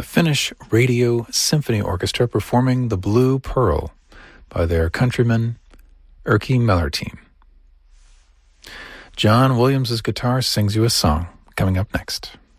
the Finnish Radio Symphony Orchestra performing The Blue Pearl by their countryman Erkki Mellerteen. John Williams' guitar sings you a song, coming up next.